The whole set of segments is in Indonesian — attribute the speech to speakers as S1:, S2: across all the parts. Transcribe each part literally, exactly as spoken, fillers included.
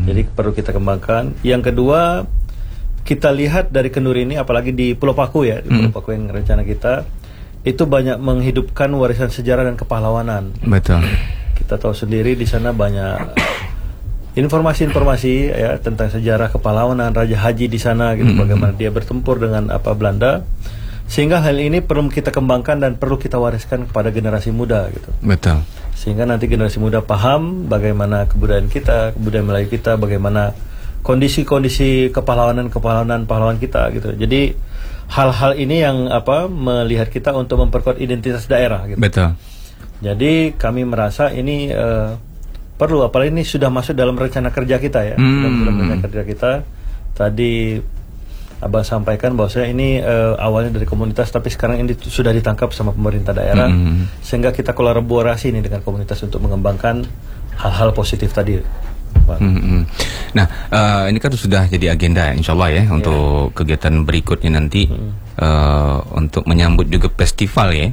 S1: Jadi perlu kita kembangkan. Yang kedua, kita lihat dari Kenduri ini, apalagi di Pulau Paku ya, di Pulau
S2: Hmm.
S1: Paku yang rencana kita, itu banyak menghidupkan warisan sejarah dan kepahlawanan.
S2: Betul.
S1: Kita tahu sendiri di sana banyak informasi-informasi ya tentang sejarah kepahlawanan Raja Haji di sana gitu,
S2: Hmm.
S1: bagaimana dia bertempur dengan apa Belanda. Sehingga hal ini perlu kita kembangkan dan perlu kita wariskan kepada generasi muda gitu.
S2: Betul.
S1: Sehingga nanti generasi muda paham bagaimana kebudayaan kita, kebudayaan Melayu kita, bagaimana kondisi-kondisi kepahlawanan-kepahlawanan pahlawan kita gitu. Jadi hal-hal ini yang apa melihat kita untuk memperkuat identitas daerah gitu.
S2: Betul.
S1: Jadi kami merasa ini uh, perlu, apalagi ini sudah masuk dalam rencana kerja kita ya.
S2: Hmm.
S1: Dalam, dalam rencana kerja kita. Tadi Abang sampaikan bahwasanya ini uh, awalnya dari komunitas, tapi sekarang ini sudah ditangkap sama pemerintah daerah,
S2: Mm-hmm.
S1: sehingga kita kolaborasi ini dengan komunitas untuk mengembangkan hal-hal positif tadi.
S2: Mm-hmm. Nah, uh, ini kan sudah jadi agenda insya Allah ya, untuk kegiatan berikutnya nanti,
S1: Mm.
S2: uh, untuk menyambut juga festival ya,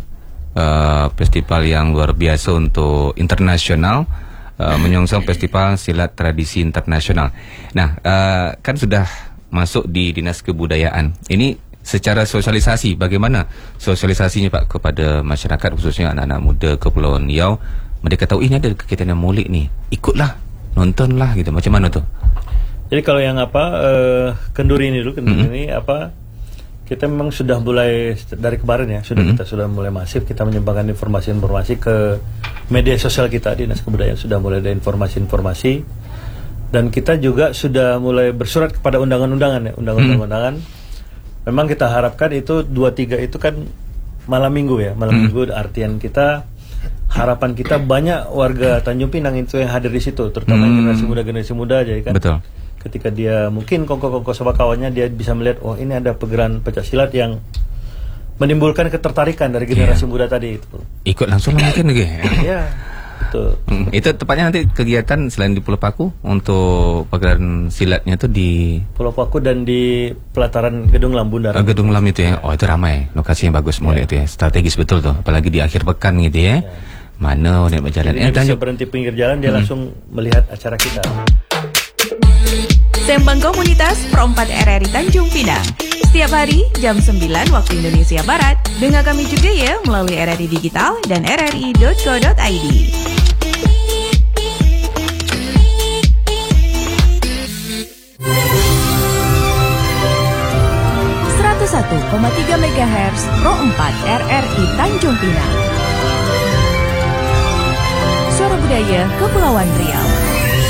S2: uh, festival yang luar biasa untuk internasional, uh, menyongsong festival silat tradisi internasional. Nah, uh, kan sudah masuk di Dinas Kebudayaan. Ini secara sosialisasi, bagaimana sosialisasinya Pak kepada masyarakat, khususnya anak-anak muda Kepulauan Riau? Mereka tahu ini ada kegiatan yang Maulid nih, ikutlah, nontonlah gitu. Macam mana tuh?
S1: Jadi kalau yang apa uh, Kenduri ini dulu, Kenduri
S2: Mm-hmm.
S1: ini apa kita memang sudah mulai dari kemarin ya, sudah
S2: Mm-hmm.
S1: kita sudah mulai masif kita menyebarkan informasi-informasi ke media sosial kita. Dinas Kebudayaan sudah mulai ada informasi-informasi. Dan kita juga sudah mulai bersurat kepada undangan-undangan ya, undangan-undangan. Memang kita harapkan itu dua tiga itu kan malam minggu ya, malam
S2: Hmm.
S1: minggu artian kita, harapan kita banyak warga Tanjung Pinang itu yang hadir di situ, terutama
S2: Hmm.
S1: generasi muda generasi muda aja kan.
S2: Betul.
S1: Ketika dia mungkin kongko-kongko sama kawannya, dia bisa melihat oh ini ada pegerahan pencak silat yang menimbulkan ketertarikan dari generasi
S2: Yeah.
S1: muda tadi itu.
S2: Ikut langsung lah mungkin lagi.
S1: Ya, betul.
S2: Hmm, itu tepatnya nanti kegiatan selain di Pulau Paku, untuk pagelaran silatnya tuh di
S1: Pulau Paku dan di pelataran Gedung Lambundaran.
S2: uh, Gedung Lam itu ya. Oh, itu ramai, lokasi yang bagus Maulid itu ya, strategis betul tuh, apalagi di akhir pekan gitu ya. Mana udah berjalan.
S1: Jadi
S2: Eh,
S1: dia bisa
S2: tanya.
S1: berhenti pinggir jalan, dia langsung melihat acara kita.
S3: Sembang Komunitas Pro empat R R I Tanjung Pinang. Setiap hari jam sembilan waktu Indonesia Barat. Dengar kami juga ya melalui R R I Digital dan r r i dot co dot i d. seratus satu koma tiga megahertz Pro empat R R I Tanjung Pinang. Suara Budaya Kepulauan Riau.